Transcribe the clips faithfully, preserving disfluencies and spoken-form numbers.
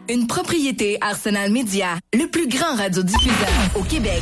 Une propriété Arsenal Média, le plus grand radiodiffuseur au Québec.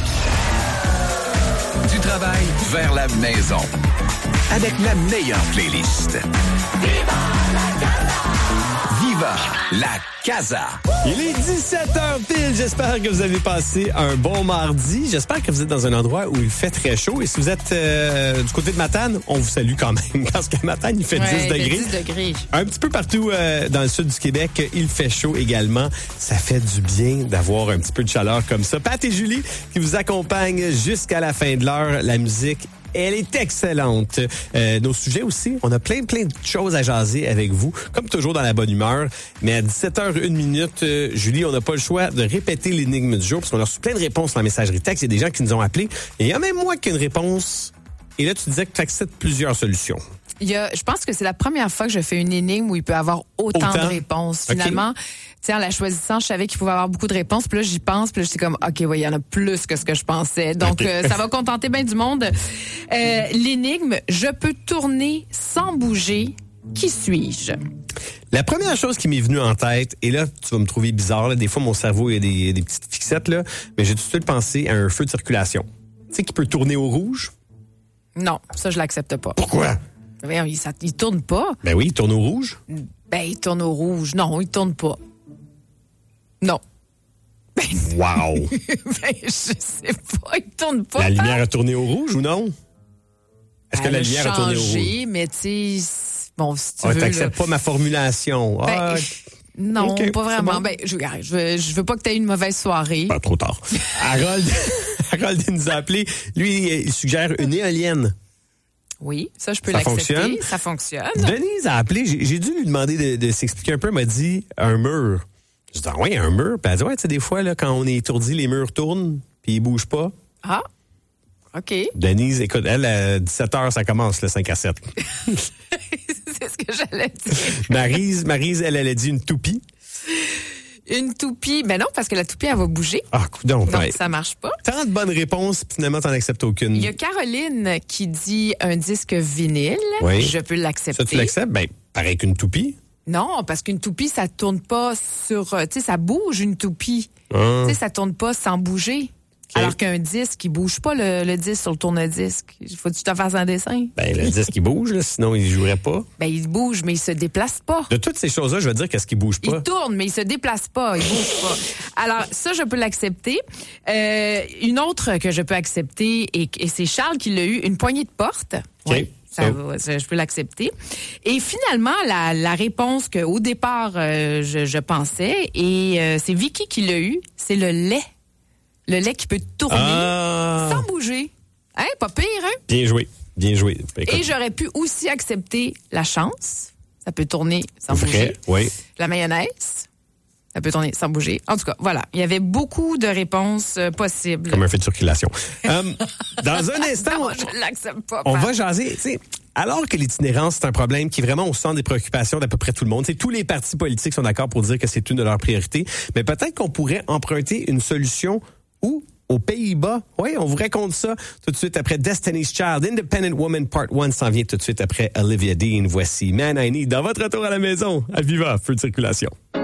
Du travail vers la maison. Avec la meilleure playlist. Viva la Casa! Viva la Casa! Il est dix-sept heures pile. J'espère que vous avez passé un bon mardi. J'espère que vous êtes dans un endroit où il fait très chaud. Et si vous êtes euh, du côté de Matane, on vous salue quand même. Parce qu'à Matane, il fait ouais, dix degrés. dix degrés. Un petit peu partout euh, dans le sud du Québec, il fait chaud également. Ça fait du bien d'avoir un petit peu de chaleur comme ça. Pat et Julie qui vous accompagnent jusqu'à la fin de l'heure. La musique, elle est excellente. Euh, nos sujets aussi, on a plein, plein de choses à jaser avec vous, comme toujours dans la bonne humeur. Mais à dix-sept heures une minute, euh, Julie, on n'a pas le choix de répéter l'énigme du jour, parce qu'on a reçu plein de réponses dans la messagerie texte. Il y a des gens qui nous ont appelés. Et il y a même moi qui ai une réponse. Et là, tu disais que tu acceptes plusieurs solutions. Il y a, je pense que c'est la première fois que je fais une énigme où il peut y avoir autant, autant? de réponses. Finalement, okay. Tu sais, en la choisissant, je savais qu'il pouvait y avoir beaucoup de réponses. Puis là, j'y pense. Puis là, j'étais comme, OK, ouais, il y en a plus que ce que je pensais. Donc, okay. euh, ça va contenter bien du monde. Euh, l'énigme, je peux tourner sans bouger. Qui suis-je? La première chose qui m'est venue en tête, et là, tu vas me trouver bizarre, là, des fois, mon cerveau, il y a des, des petites fixettes, là, mais j'ai tout de suite pensé à un feu de circulation. Tu sais, qui peut tourner au rouge? Non, ça, je l'accepte pas. Pourquoi? Ben, il, ça, il tourne pas. Ben oui, il tourne au rouge. Ben, il tourne au rouge. Non, il tourne pas. Non. Ben, wow! ben, je sais pas, il tourne pas. La lumière a tourné au rouge ou non? Est-ce que la lumière a tourné au rouge? Mais tu sais, bon, si tu ah, veux... t'acceptes là... pas ma formulation. Ben, ah, non, okay, pas vraiment. Bon. Ben, je, je, veux, je veux pas que tu aies une mauvaise soirée. Pas trop tard. Harold, Harold nous a appelé. Lui, il suggère une éolienne. Oui, ça, je peux ça l'accepter. Fonctionne. Ça fonctionne. Denise a appelé. J'ai, j'ai dû lui demander de, de s'expliquer un peu. Elle m'a dit un mur. Je dis, ah ouais, un mur. Puis elle dit, ouais, tu sais, des fois, là, quand on est étourdi, les murs tournent, puis ils bougent pas. Ah, OK. Denise, écoute, elle, à dix-sept heures, ça commence, le cinq à sept. C'est ce que j'allais dire. Maryse, Maryse, elle, elle a dit une toupie. Une toupie, ben non, parce que la toupie, elle va bouger. Ah, coudonc. Donc, ouais. ça marche pas. Tant de bonnes réponses, puis finalement, t'en acceptes aucune. Il y a Caroline qui dit un disque vinyle. Oui. Je peux l'accepter. Ça, tu l'acceptes? Ben, pareil qu'une toupie. Non, parce qu'une toupie, ça tourne pas sur... Tu sais, ça bouge, une toupie. Ah. Tu sais, ça tourne pas sans bouger. Okay. Alors qu'un disque, il bouge pas le, le disque sur le tourne-disque. Faut que tu te fasses un dessin. Ben, le disque, il bouge, là, sinon il jouerait pas. Ben, il bouge, mais il se déplace pas. De toutes ces choses-là, je veux dire qu'est-ce qui bouge pas? Il tourne, mais il se déplace pas. Il bouge pas. Alors, ça, je peux l'accepter. Euh, une autre que je peux accepter, et, et c'est Charles qui l'a eu, une poignée de porte. OK. Ouais. Ça, ça, je peux l'accepter. Et finalement, la, la réponse qu'au départ, euh, je, je pensais, et euh, c'est Vicky qui l'a eu, c'est le lait. Le lait qui peut tourner ah. sans bouger. Hein, pas pire, hein? Bien joué, bien joué. Écoute. Et j'aurais pu aussi accepter la chance. Ça peut tourner sans Vrai, bouger. Oui. La mayonnaise. Ça peut tourner sans bouger. En tout cas, voilà. Il y avait beaucoup de réponses euh, possibles. Comme un feu de circulation. um, dans un instant, non, je l'accepte pas. On pas. va jaser. Tu sais, alors que l'itinérance, c'est un problème qui est vraiment au centre des préoccupations d'à peu près tout le monde. T'sais, tous les partis politiques sont d'accord pour dire que c'est une de leurs priorités. Mais peut-être qu'on pourrait emprunter une solution où aux Pays-Bas. Oui, on vous raconte ça tout de suite après Destiny's Child. Independent Woman Part un s'en vient tout de suite après Olivia Dean. Voici Man I Need dans votre retour à la maison. À Viva, feu de circulation.